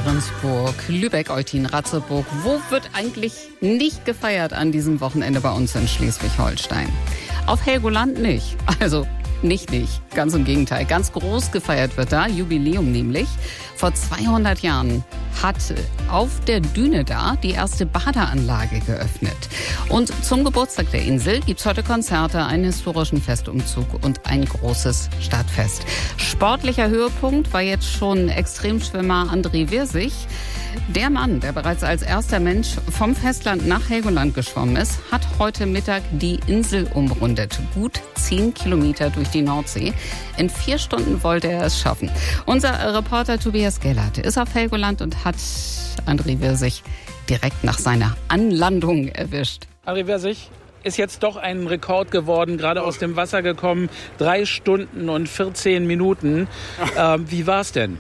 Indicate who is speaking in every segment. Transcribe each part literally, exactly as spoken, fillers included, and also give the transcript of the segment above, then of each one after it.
Speaker 1: Ahrensburg, Lübeck, Eutin, Ratzeburg. Wo wird eigentlich nicht gefeiert an diesem Wochenende bei uns in Schleswig-Holstein? Auf Helgoland nicht. Also nicht nicht. Ganz im Gegenteil. Ganz groß gefeiert wird da. Jubiläum nämlich. Vor zweihundert Jahren hat auf der Düne da die erste Badeanlage geöffnet. Und zum Geburtstag der Insel gibt's heute Konzerte, einen historischen Festumzug und ein großes Stadtfest. Sportlicher Höhepunkt war jetzt schon Extremschwimmer André Wirsig. Der Mann, der bereits als erster Mensch vom Festland nach Helgoland geschwommen ist, hat heute Mittag die Insel umrundet. Gut zehn Kilometer durch die Nordsee. In vier Stunden wollte er es schaffen. Unser Reporter Tobias Gellert ist auf Helgoland und hat André Wirsig direkt nach seiner Anlandung erwischt.
Speaker 2: André Wirsig ist jetzt doch ein Rekord geworden, gerade aus dem Wasser gekommen. Drei Stunden und vierzehn Minuten. Ähm, wie war's denn?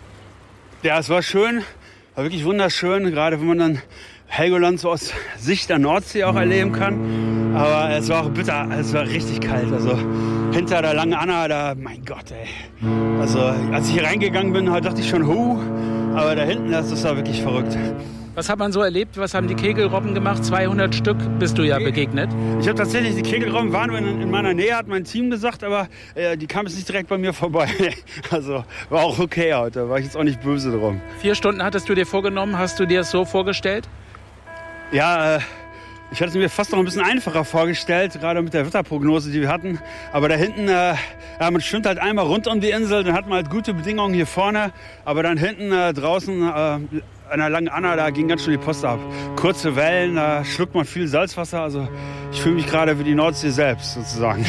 Speaker 3: Ja, es war schön. War wirklich wunderschön, gerade wenn man dann Helgoland so aus Sicht der Nordsee auch erleben kann. Aber es war auch bitter, es war richtig kalt. Also hinter der Langen Anna, da, mein Gott, ey. Also als ich hier reingegangen bin, dachte ich schon, hu. Aber da hinten, das ist ja wirklich verrückt.
Speaker 2: Was hat man so erlebt? Was haben die Kegelrobben gemacht? zweihundert Stück bist du ja begegnet.
Speaker 3: Ich habe tatsächlich, die Kegelrobben waren in meiner Nähe, hat mein Team gesagt, aber äh, die kamen jetzt nicht direkt bei mir vorbei. Also war auch okay heute, war ich jetzt auch nicht böse drum.
Speaker 2: Vier Stunden hattest du dir vorgenommen, hast du dir das so vorgestellt?
Speaker 3: Ja, äh, ich hatte es mir fast noch ein bisschen einfacher vorgestellt, gerade mit der Wetterprognose, die wir hatten. Aber da hinten, äh, ja, man schwimmt halt einmal rund um die Insel, dann hat man halt gute Bedingungen hier vorne. Aber dann hinten äh, draußen äh, an der Langen Anna, da ging ganz schön die Post ab. Kurze Wellen, da schluckt man viel Salzwasser. Also ich fühle mich gerade wie die Nordsee selbst sozusagen.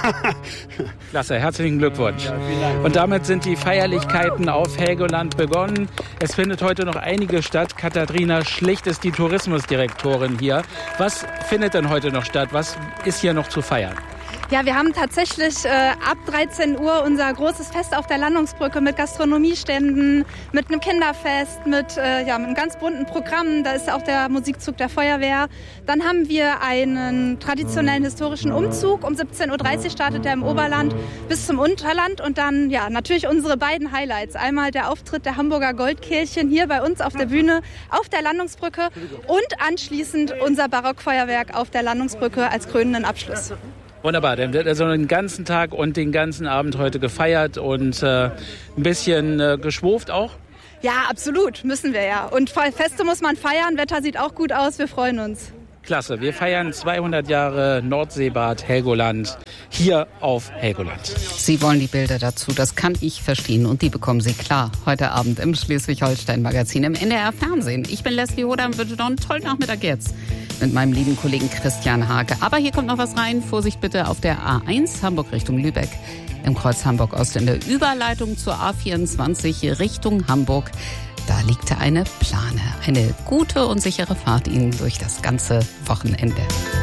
Speaker 2: Klasse, herzlichen Glückwunsch. Ja, vielen Dank. Und damit sind die Feierlichkeiten auf Helgoland begonnen. Es findet heute noch einige statt. Katharina Schlicht ist die Tourismusdirektorin hier. Was findet denn heute noch statt? Was ist hier noch zu feiern?
Speaker 4: Ja, wir haben tatsächlich äh, ab dreizehn Uhr unser großes Fest auf der Landungsbrücke mit Gastronomieständen, mit einem Kinderfest, mit, äh, ja, mit einem ganz bunten Programm. Da ist auch der Musikzug der Feuerwehr. Dann haben wir einen traditionellen historischen Umzug. Um siebzehn Uhr dreißig startet er im Oberland bis zum Unterland. Und dann ja natürlich unsere beiden Highlights. Einmal der Auftritt der Hamburger Goldkehlchen hier bei uns auf der Bühne auf der Landungsbrücke und anschließend unser Barockfeuerwerk auf der Landungsbrücke als krönenden Abschluss.
Speaker 2: Wunderbar, dann wird also den ganzen Tag und den ganzen Abend heute gefeiert und äh, ein bisschen äh, geschwurft auch?
Speaker 4: Ja, absolut, müssen wir ja. Und Feste muss man feiern, Wetter sieht auch gut aus, wir freuen uns.
Speaker 2: Klasse, wir feiern zweihundert Jahre Nordseebad Helgoland hier auf Helgoland.
Speaker 1: Sie wollen die Bilder dazu, das kann ich verstehen und die bekommen Sie klar heute Abend im Schleswig-Holstein-Magazin im N D R-Fernsehen. Ich bin Leslie Hoder und wünsche noch einen tollen Nachmittag jetzt mit meinem lieben Kollegen Christian Hake. Aber hier kommt noch was rein. Vorsicht bitte auf der A eins Hamburg Richtung Lübeck. Im Kreuz Hamburg-Ost in der Überleitung zur A vierundzwanzig Richtung Hamburg. Da liegt eine Plane. Eine gute und sichere Fahrt Ihnen durch das ganze Wochenende.